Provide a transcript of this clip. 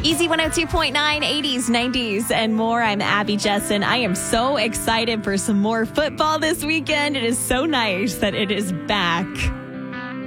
Easy 102.9, 80s, 90s, and more. I'm Abby Jessen. I am so excited for some more football this weekend. It is so nice that it is back.